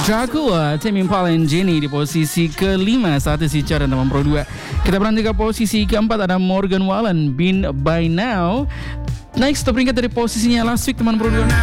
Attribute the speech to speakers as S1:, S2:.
S1: Dracula, Tame Impala and Jenny di posisi kelima saat isi chart teman Pro 2. Kita berlanjut ke posisi keempat, ada Morgan Wallen, Been By Now. Naik stop peringkat dari posisinya last week teman Pro 2.